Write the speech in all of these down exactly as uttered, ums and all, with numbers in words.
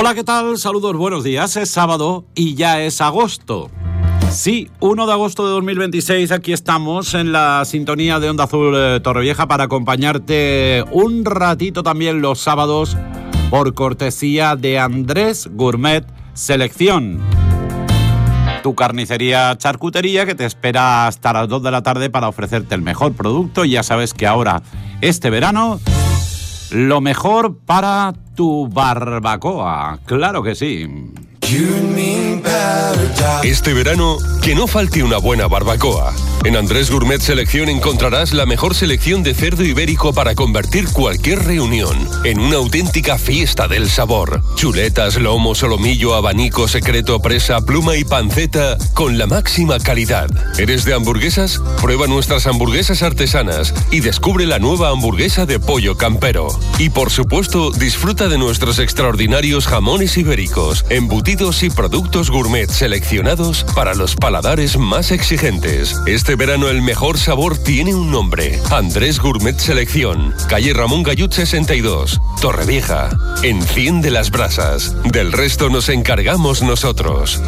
Hola, ¿qué tal? Saludos, buenos días. Es sábado y ya es agosto. Sí, primero de agosto de dos mil veintiséis, aquí estamos en la sintonía de Onda Azul eh, Torrevieja para acompañarte un ratito también los sábados por cortesía de Andrés Gourmet Selección. Tu carnicería charcutería que te espera hasta las dos de la tarde para ofrecerte el mejor producto. Y ya sabes que ahora, este verano, lo mejor para tu barbacoa. Claro que sí. Este verano, que no falte una buena barbacoa. En Andrés Gourmet Selección encontrarás la mejor selección de cerdo ibérico para convertir cualquier reunión en una auténtica fiesta del sabor. Chuletas, lomo, solomillo, abanico, secreto, presa, pluma y panceta con la máxima calidad. ¿Eres de hamburguesas? Prueba nuestras hamburguesas artesanas y descubre la nueva hamburguesa de pollo campero. Y por supuesto, disfruta de nuestros extraordinarios jamones ibéricos, embutidos y productos gourmet seleccionados para los paladares más exigentes. Este verano el mejor sabor tiene un nombre: Andrés Gourmet Selección, calle Ramón Gallut sesenta y dos, Torrevieja. Enciende las brasas, del resto nos encargamos nosotros.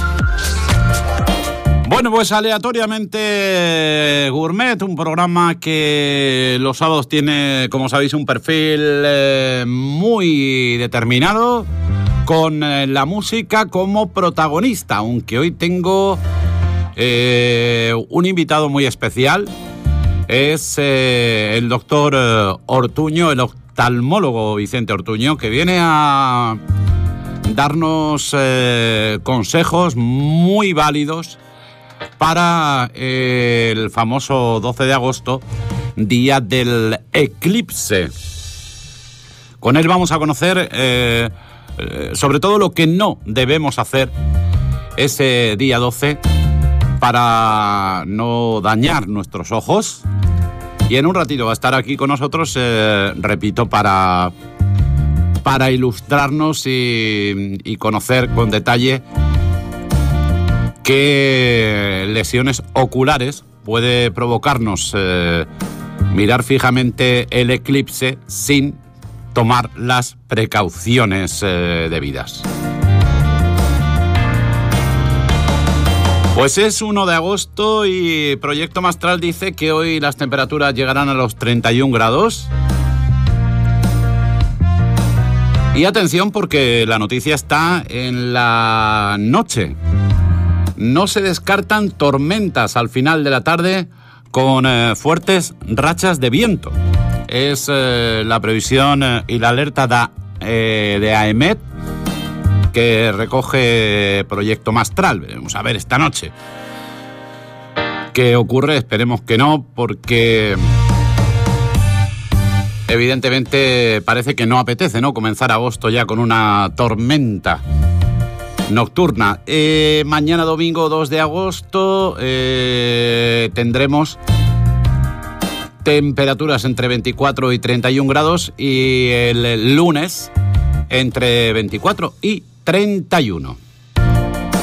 Bueno, pues aleatoriamente Gourmet, un programa que los sábados tiene, como sabéis, un perfil eh, muy determinado, con eh, la música como protagonista, aunque hoy tengo eh, un invitado muy especial. Es eh, el doctor eh, Ortuño, el oftalmólogo Vicente Ortuño, que viene a darnos eh, consejos muy válidos para eh, el famoso doce de agosto, día del eclipse. Con él vamos a conocer eh, eh, sobre todo lo que no debemos hacer ese día doce para no dañar nuestros ojos. Y en un ratito va a estar aquí con nosotros, eh, repito, para, para ilustrarnos y, y conocer con detalle qué lesiones oculares puede provocarnos eh, mirar fijamente el eclipse sin tomar las precauciones eh, debidas. Pues es primero de agosto y Proyecto Mastral dice que hoy las temperaturas llegarán a los treinta y un grados. Y atención, porque la noticia está en la noche. No se descartan tormentas al final de la tarde con eh, fuertes rachas de viento. Es eh, la previsión eh, y la alerta da, eh, de AEMET que recoge Proyecto Mastral. Veremos a ver esta noche qué ocurre. Esperemos que no, porque evidentemente parece que no apetece, ¿no?, comenzar agosto ya con una tormenta nocturna. Eh, mañana domingo dos de agosto eh, tendremos temperaturas entre veinticuatro y treinta y un grados y el lunes entre veinticuatro y treinta y uno.